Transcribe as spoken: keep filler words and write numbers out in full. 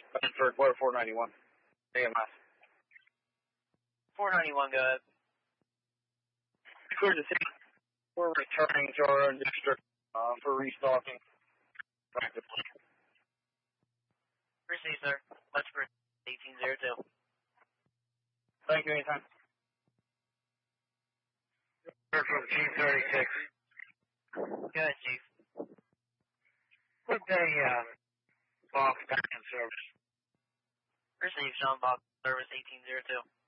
For quarter four ninety-one. A M S. four ninety-one, go ahead. Clear to see. We're returning to our own district uh, for restocking. Practically. Receive, sir. Much for eighteen oh two. Thank you, anytime. We're from G thirty-six. Go ahead, Chief. Put a uh, box back in service. Receive, Sean Box, service eighteen oh two.